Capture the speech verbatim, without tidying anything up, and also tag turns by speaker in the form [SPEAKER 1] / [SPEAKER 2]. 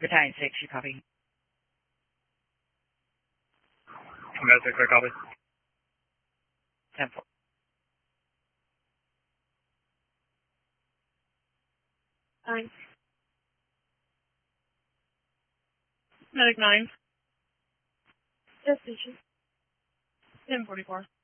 [SPEAKER 1] Battalion six, you copy.
[SPEAKER 2] Command six, I copy.
[SPEAKER 1] ten four.
[SPEAKER 3] Nine. Medic nine. Destination. ten forty-four.